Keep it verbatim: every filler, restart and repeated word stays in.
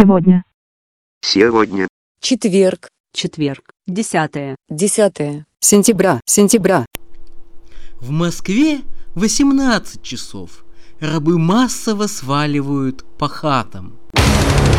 Сегодня. Сегодня. Четверг. Четверг. Десятое. Десятое. Сентября. Сентября. В Москве восемнадцать часов. Рабы массово сваливают по хатам.